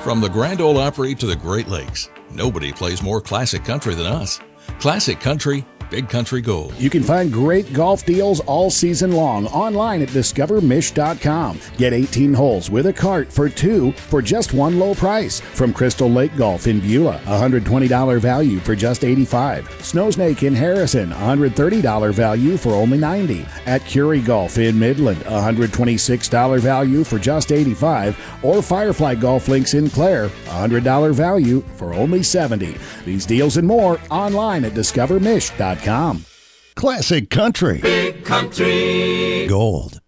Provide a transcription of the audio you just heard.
From the Grand Ole Opry to the Great Lakes, nobody plays more classic country than us. Classic Country, Big Country Gold. You can find great golf deals all season long online at discovermish.com. Get 18 holes with a cart for 2 for just one low price. From Crystal Lake Golf in Beulah, $120 value for just $85. Snowsnake in Harrison, $130 value for only $90. At Curie Golf in Midland, $126 value for just $85. Or Firefly Golf Links in Clare, $100 value for only $70. These deals and more online at discovermish.com. Classic Country. Big Country Gold.